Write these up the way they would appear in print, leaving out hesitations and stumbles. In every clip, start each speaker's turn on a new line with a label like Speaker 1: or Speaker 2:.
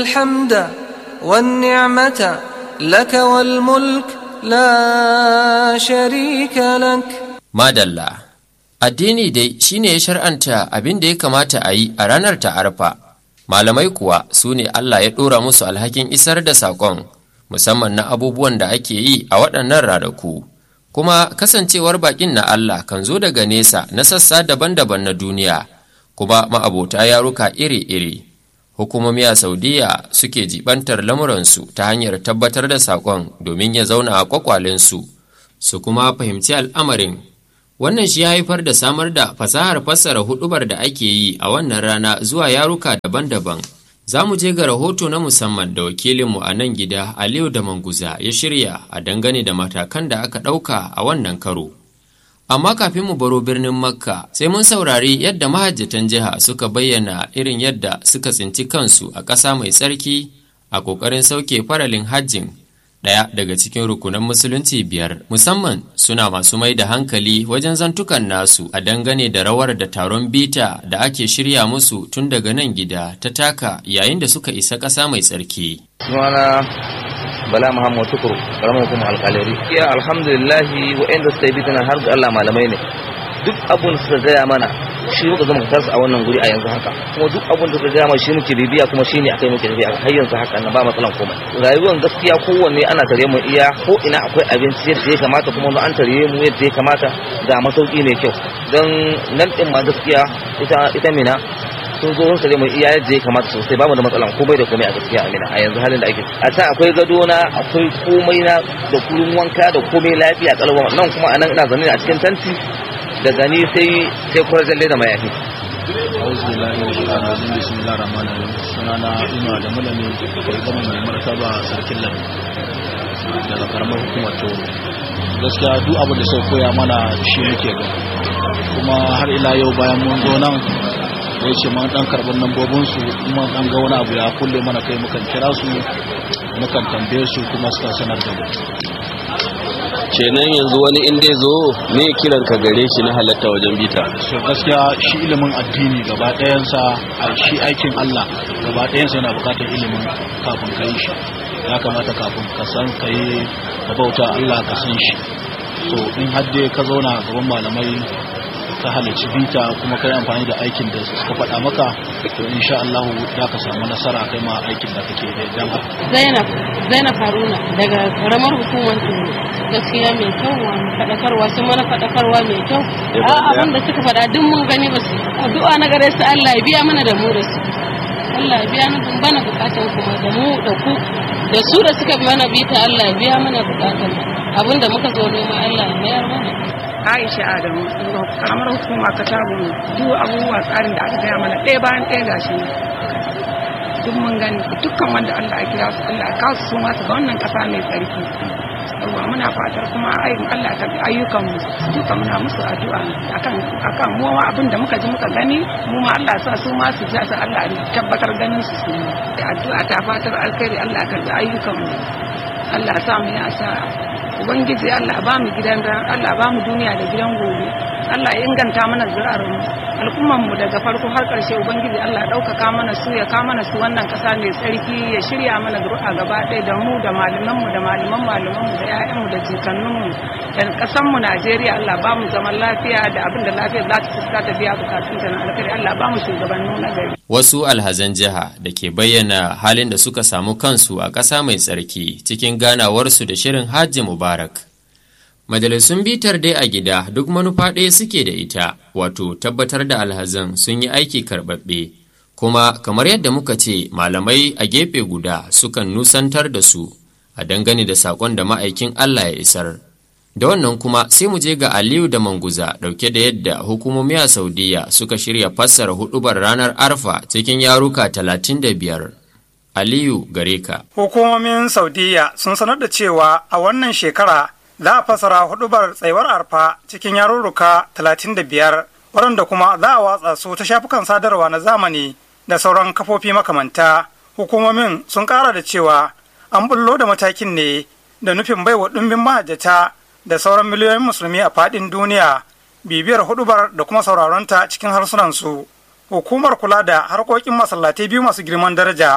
Speaker 1: الحمد والنعمة لك والملك لا شريك لك.
Speaker 2: Madalla, addini dai shine ya shar'anta abin da ya kamata a yi a ranar ta Arfa. Malamai kuwa su ne Allah ya ɗora musu alhakin isar da saƙon, musamman na abubuwan da ake yi a waɗannan ranaku. Kuma kasancewar baƙin na Allah kan zo daga nesa na sassa daban-daban na duniya, kuma ma'abota yaruka iri-iri. Hukumomi a Saudiya suke jibantar lamuransu ta hanyar tabbatar da saƙon domin ya zauna a kwakwalensu, su kuma fahimci al'amarin. Wannan shi ya haifar da samar da fasahar fassara huɗubar da ake yi a wannan rana zuwa yaruka daban-daban. Za mu je ga rahoto na musamman da wakilinmu a nan gida Aliyu da Manguza ya shirya a dangane da matakan da aka ɗauka a wannan karo. Amma kafin mu baro birnin Makka, sai mun saurari yadda mahajjatan jiha suka bayyana irin yadda suka tsinci kansu a ƙasa mai tsarki a ƙoƙarin sauke faralin hajjin, ɗaya daga cikin rukunan musulunci 5, musamman suna masu mai da hankali wajen zantukan nasu a dangane da rawar da taron bita da ake shirya musu tun daga nan gida ta taka yayin da suka isa ƙasa mai tsarki.
Speaker 3: Sunana Bala Muhammad Tukur, ƙaramin hukumar alƙalari. Iya alhamdulillahi wa'anda suka yi bitan har ga Allah malamai ne. Duk abun suka gaya mana shi muka zama tarsa a wannan guri a yanzu haka. Kuma duk abun da suka gaya mana shi muke bibiya kuma shi ne akai muke tafiya har yanzu haka na ba matsalan komai. Rayuwar gaskiya kowanne ana tare mu iya ko ina akwai abinci yadda ya kamata kuma an tare mu yadda ya kamata ga masauki mai kyau. Dan nan din ma gaskiya ita Mina sun zo sare mu iya yadda ya kamata sosai, ba mu da matsalan komai da komai a gaskiya Amina a yanzu halin da ake. A ta akwai gado na, akwai komai na da kullun wanka da komai lafiya kalwa. Nan kuma anan ina zaune a cikin tanti daga ni sai kwarjalle da mayafi.
Speaker 4: Auzu billahi minash shaitanir rajim. Bismillahir rahmanir rahim. Sunana Ina da Mulami kai kuma mai martaba sarkin Lami daga karamar hukumar Toro. Gaskiya duk abin da sai koya mana shi muke ga. Kuma har ila yau bayan mun zo nan ya ce man dan karɓar lambobinsu kuma dan ga wani abu ya kulle mana kai mukan kira su mukan tambaye su kuma suka sanar da mu.
Speaker 5: Kenan yanzu wani inda ya zo ne kiran ka gare shi na halatta wajen bita?
Speaker 4: So gaskiya shi ilimin addini gaba ɗayansa a shi aikin Allah gaba ɗayansa yana buƙatar ilimin kafin ka yi shi. Ya kamata kafin ka san ka yi ka bauta Allah ka san shi. So in hadde ka zauna gaban malamai ka halarci bita kuma kai amfani da aikin da suka faɗa maka, to insha Allah za ka samu nasara kai ma aikin da kake da dama.
Speaker 6: Zainab Haruna daga karamar hukumar Toro. Gaskiya mai kyau, wani faɗakarwa sun mana faɗakarwa mai kyau. Abin da suka faɗa duk mun gani ba su. Addu'a na gare su Allah ya biya mana da mu da su. Allah ya biya mana bana bukatun kuma da mu da ku da su da suka bi mana bita, Allah ya biya mana bukatun. Abin da muka zo nema Allah ya mayar mana.
Speaker 7: Aisha Adamu, karamar hukuma Katabu, duk abubuwa tsarin da aka gaya mana ɗaya bayan ɗaya gashi duk mun gani. Dukkan wanda Allah ya kira su Allah ya kawo su masu ga wannan ƙasa mai tsarki. Yawwa muna fatar kuma Allah ta bi ayyukan mu duka muna musu addu'a akan mu ma abin da muka ji muka gani mu ma Allah sa su ma su ji Allah ya tabbatar ganin su su da addu'a ta fatar alkhairi Allah ka bi ayyukan mu. Allah sa mu ya sa Ubangiji Allah ba mu gidan ran, Allah ba mu duniya da gidan gobe. Allah ya inganta mana zuri'ar mu, al'umman mu daga farko har ƙarshe. Ubangiji Allah ɗaukaka mana su, ya kawo mana su wannan ƙasa mai tsarki, ya shirya mana zuri'a gaba ɗaya da mu da malaman mu da malaman mu da ƴaƴan mu da jikannin mu da ƙasar mu Najeriya. Allah ba mu zaman lafiya da abin da lafiya za ta fuska ta biya bukatun ta na alkhairi. Allah ba mu shugabanni na gari.
Speaker 2: Wasu alhazan jiha da ke bayyana halin da suka samu kansu a ƙasa mai tsarki cikin ganawarsu da shirin Hajji Mubarak. Majalisun bitar dai a gida duk manufa ɗaya suke da ita, wato tabbatar da alhazan sun yi aiki karɓaɓɓe, kuma kamar yadda muka ce malamai a gefe guda sukan nusantar da su a dangane da saƙon da ma'aikin Allah ya isar. Da wannan kuma sai mu je ga Aliyu da Manguza ɗauke da yadda hukumomi a Saudiya suka shirya fassara huɗubar ranar Arfa cikin yaruka 35. Aliyu gare ka.
Speaker 8: Hukumomin Saudiya sun sanar da cewa a wannan shekara za a fassara huɗubar tsayuwar Arfa cikin yarurruka 35, waɗanda kuma za a watsa su ta shafukan sadarwa na zamani da sauran kafofi makamanta. Hukumomin sun ƙara da cewa an bullo da matakin ne da nufin baiwa ɗumbin mahajjata da sauran miliyoyin musulmi a faɗin duniya bibiyar huɗubar da kuma sauraronta cikin harsunansu. Hukumar kula da harkokin masallatai biyu masu girman daraja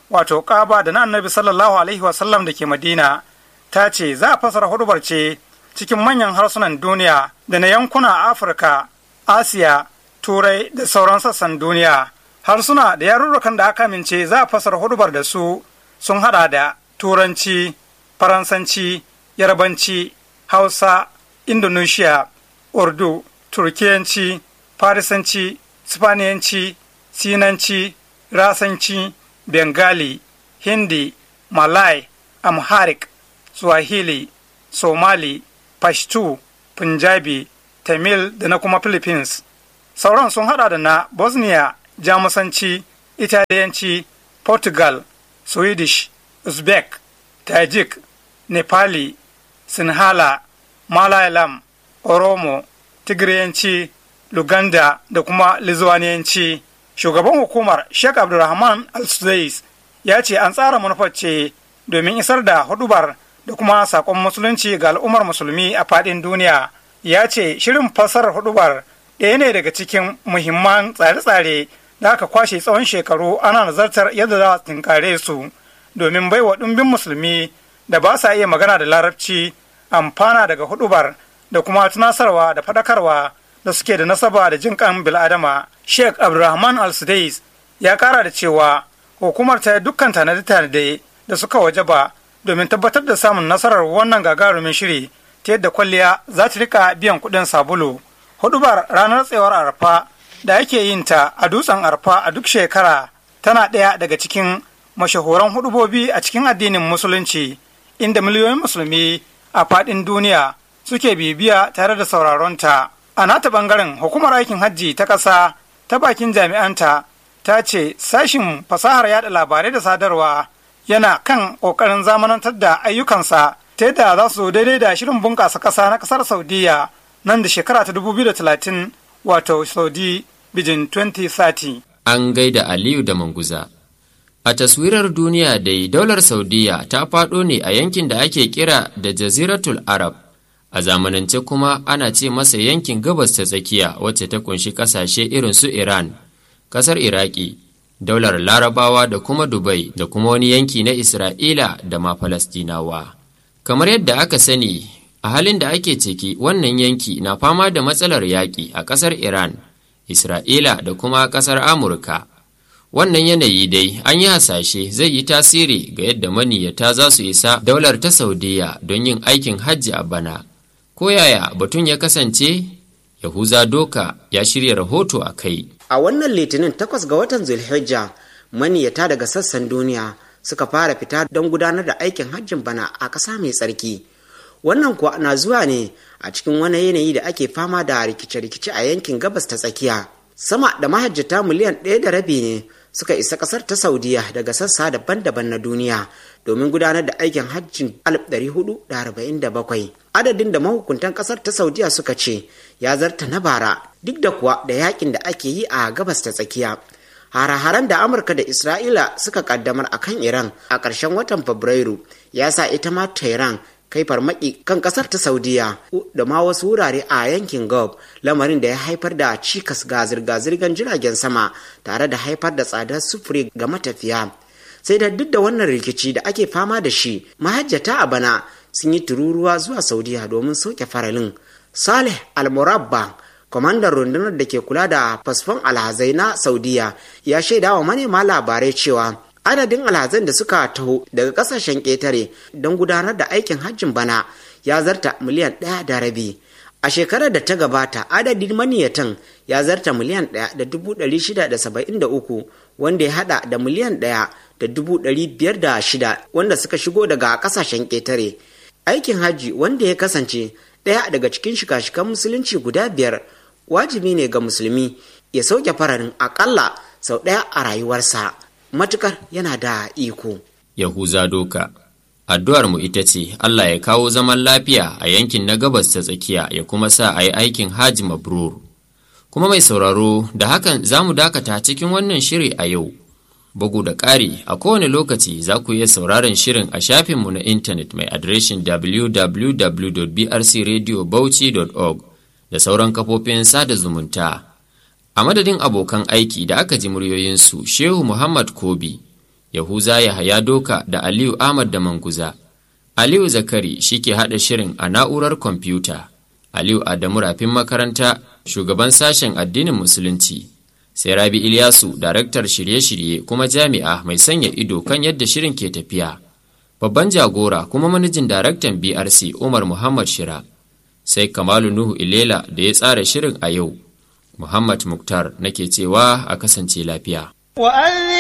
Speaker 8: wato Kaaba da na Annabi sallallahu alaihi wasallam da ke Madina, ta ce za a fasara hudubar ce cikin manyan harsunan duniya da na yankuna a Afirka, Asiya, Turai da sauran sassan duniya. Harsuna da yarurrukan da aka amince za a fasara hudubar da su sun hada da Turanci, Faransanci, Yarbanci, Hausa, Indonesia, Urdu, Turkiyanci, Farisanci, Spaniyanci, Sinanci, Rasanci, Bengali, Hindi, Malay, Amharic, Swahili, Somali, Pashto, Punjabi, Tamil da na kuma Philippines. Sauran sun hada da na Bosnia, Jamusanci, Italiyanci, Portugal, Swedish, Uzbek, Tajik, Nepali, Sinhala, Malayalam, Oromo, Tigriyanci, Luganda da kuma Lithuaniyanci. Shugaban hukumar Sheikh Abdulrahman Al-Sudais ya ce an tsara manufar ce domin isar da hudubar da kuma sakon musulunci ga al'ummar musulmi a faɗin duniya. Ya ce shirin fassarar hudubar ɗaya ne daga cikin muhimman tsare-tsare da aka kwashe tsawon shekaru ana nazartar yadda za a tinkare su domin baiwa ɗumbin musulmi da ba sa iya magana da larabci amfana daga hudubar da kuma tunasarwa da faɗakarwa da suke da nasaba da jin kan bil'adama. Sheikh Abdulrahman Al-Sudais ya kara da cewa hukumar ta yi dukkan tanade-tanade da suka wajaba domin tabbatar da samun nasarar wannan gagarumin shiri ta yadda kwalliya za ta rika biyan kuɗin sabulu. Hudubar ranar tsayuwar arfa da ake yin ta a dutsen arfa a duk shekara tana ɗaya daga cikin mashahuran hudubobi a cikin addinin musulunci, inda miliyoyin musulmi a faɗin duniya suke bibiya tare da sauraronta. A nata bangaren hukumar aikin hajji ta ƙasa ta bakin jami'anta ta ce sashin fasahar yada labarai da sadarwa yana kan ƙoƙarin zamanantar da ayyukansa ta yadda za su daidai da shirin bunƙasa ƙasa na ƙasar Saudiya nan da shekara ta 2030 wato Saudi Vision 2030.
Speaker 2: An gaida Aliyu da Manguza. A taswirar duniya dai daular Saudiya ta faɗo ne a yankin da ake kira da Jaziratul Arab. A zamanance kuma ana ce masa yankin gabas ta tsakiya wacce ta kunshi kasashe irin su Iran, kasar Iraki, daular Larabawa da kuma Dubai da kuma wani yanki na Isra'ila da ma Falastinawa. Kamar yadda aka sani, a halin da ake ciki wannan yanki na fama da matsalar yaƙi a kasar Iran, Isra'ila da kuma kasar Amurka. Wannan yanayi dai an yi hasashe zai yi tasiri ga yadda maniyyata za su isa daular ta Saudiya don yin aikin hajji a bana. Ko yaya batun ya kasance? Yahuza Doka ya shirya rahoto a kai.
Speaker 9: A wannan litinin 8 ga watan Zulhijja, maniyyata daga sassan duniya suka fara fita don gudanar da aikin hajjin bana a ƙasa mai tsarki. Wannan kuwa na zuwa ne a cikin wani yanayi da ake fama da rikice-rikice a yankin gabas ta tsakiya. Sama da mahajjata miliyan 1.5 ne suka isa ƙasar ta Saudiya daga sassa daban-daban na duniya domin gudanar da aikin hajjin 1447. Adadin da mahukuntan ƙasar ta Saudiya suka ce ya zarta na bara duk da kuwa da yakin da ake yi a gabas ta tsakiya. Hare-haren da Amurka da Isra'ila suka kaddamar a kan Iran a ƙarshen watan Fabrairu ya sa ita ma Tehran kai farmaki kan ƙasar ta Saudiya da ma wasu wurare a yankin Gulf, lamarin da ya haifar da cikas ga zirga-zirgar jiragen sama tare da haifar da tsadar sufuri ga matafiya. Sai da duk da wannan rikici da ake fama da shi, mahajjata a bana sun yi tururuwa zuwa Saudiya domin sauke faralin. Saleh Al-Murabba, kwamandan rundunar da ke kula da fasfon alhazai na Saudiya, ya shaida wa manema labarai cewa adadin alhazan da suka taho daga kasashen ƙetare don gudanar da aikin hajjin bana ya zarta miliyan 1.5. A shekarar da ta gabata adadin maniyatan ya zarta miliyan 1,673 wanda ya hada da miliyan 1,506 wanda suka shigo daga kasashen ƙetare. Aikin hajji wanda ya kasance ɗaya daga cikin shika-shikan musulunci guda 5 wajibi ne ga musulmi ya sauke fararin akalla sau ɗaya a rayuwarsa matukar yana da iko.
Speaker 2: Yahuza Doka, addu'ar mu ita ce Allah ya kawo zaman lafiya a yankin na gabas ta tsakiya ya kuma sa a yi aikin hajji mabrur. Kuma mai sauraro da hakan za mu dakata cikin wannan shiri a yau. Bugu da ƙari a kowane lokaci za ku iya sauraron shirin a shafinmu na intanet mai adireshin www.brcradiobauchi.org da sauran kafofin sada zumunta. A madadin abokan aiki da aka ji muryoyinsu Shehu Muhammad Kobi, Yahuza Yahaya Doka da Aliyu Ahmad da Manguza. Aliyu Zakari shi ke haɗa shirin a na'urar kwamfuta. Aliyu Adamu Rafin makaranta shugaban sashen addinin Musulunci. Sai Rabi Ilyasu daraktar shirye-shirye kuma jami'a mai sanya ido kan yadda shirin ke tafiya. Babban jagora kuma manajin daraktan BRC Umar Muhammad Shira. Sai Kamalu Nuhu Ilela da ya tsara shirin a yau. Muhammad Muktar nake cewa a kasance lafiya.